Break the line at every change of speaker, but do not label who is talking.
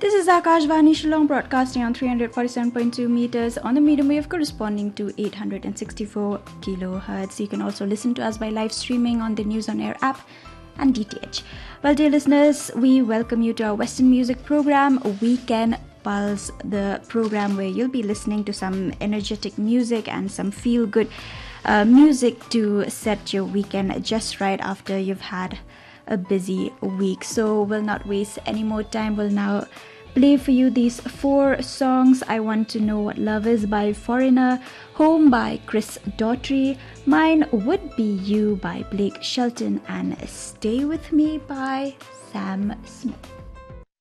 This is Akashvani Shillong broadcasting on 347.2 meters on the medium wave corresponding to 864 kilohertz. You can also listen to us by live streaming on the News on Air app and DTH. Well, dear listeners, we welcome you to our Western music program, Weekend Pulse, the program where you'll be listening to some energetic music and some feel-good music to set your weekend just right after you've had a busy week. So we'll not waste any more time. We'll now play for you these 4 songs. I Want to Know What Love Is by Foreigner, Home by Chris Daughtry, Mine Would Be You by Blake Shelton, and Stay With Me by Sam Smith.